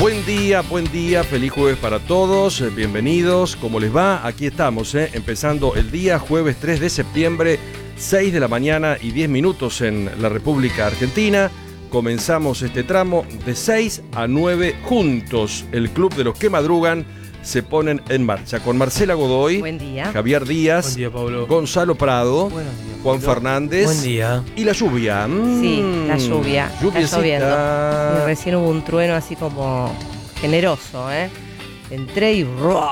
Buen día, feliz jueves para todos, bienvenidos, ¿cómo les va? Aquí estamos, empezando el día, jueves 3 de septiembre, 6 de la mañana y 10 minutos en la República Argentina. Comenzamos este tramo de 6 a 9 juntos, el club de los que madrugan se ponen en marcha, con Marcela Godoy, buen día. Javier Díaz, buen día, Pablo. Gonzalo Prado, Buenos días, Juan Pablo. Fernández, Buen día. y la lluvia. Sí, la lluvia, está lloviendo. Y recién hubo un trueno así como generoso, Entré y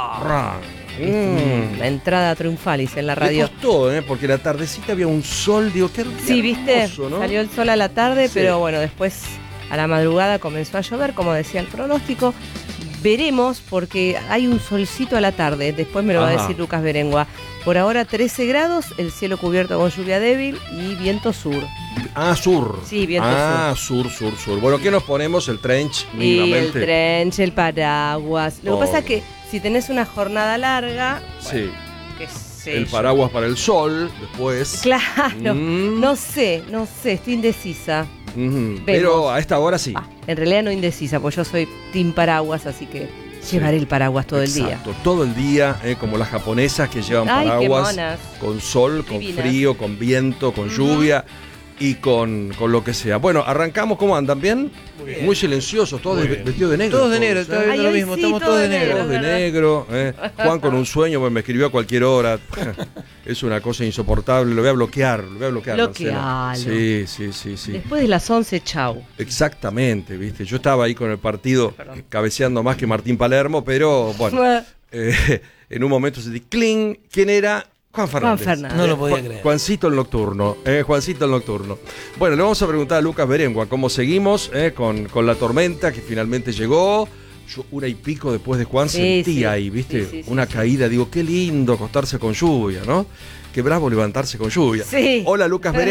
la entrada triunfal hice en la radio. Me costó, porque la tardecita había un sol, digo, qué hermoso, Sí, viste, ¿no? salió el sol a la tarde, Sí. pero bueno, después a la madrugada comenzó a llover, como decía el pronóstico. Veremos, porque hay un solcito a la tarde, después me lo va a decir Lucas Berengua. Por ahora 13 grados, el cielo cubierto con lluvia débil y viento sur. Ah, sur. Sí, viento sur. Bueno, ¿qué nos ponemos? El trench, Y mínimamente. el trench, el paraguas. Lo que Todo. pasa es que si tenés una jornada larga, Sí, qué sé el yo. paraguas para el sol, después. Claro, Mm. no sé, estoy indecisa. Pero a esta hora sí. En realidad no indecisa, porque yo soy team paraguas, así que Sí. llevaré el paraguas todo el día. Exacto, todo el día, como las japonesas que llevan Ay, qué paraguas monas. con sol, con Divinas. frío, con viento, con lluvia y con lo que sea. Bueno, arrancamos, ¿cómo andan? ¿Bien? Muy silenciosos, todos Muy bien. vestidos de negro. Todos de negro, estaba Ay, viendo lo hoy mismo, sí, estamos todo todos de de negro. Todos de ¿verdad? negro. Juan con un sueño, me escribió a cualquier hora. Es una cosa insoportable. Lo voy a bloquear. Bloquealo. Marcela. Sí. Después de las 11, chau. Exactamente, ¿viste? Yo estaba ahí con el partido cabeceando más que Martín Palermo, pero bueno, en un momento sentí cling. ¿Quién era? Juan Fernández. No lo podía creer. Juancito el nocturno, Juancito el nocturno. Bueno, le vamos a preguntar a Lucas Berengua cómo seguimos con la tormenta que finalmente llegó. Yo, una y pico después de Juan, sentí ahí, ¿viste? Sí, una caída. Digo, qué lindo acostarse con lluvia, ¿no? Qué bravo levantarse con lluvia. Sí. Hola, Lucas Berengua.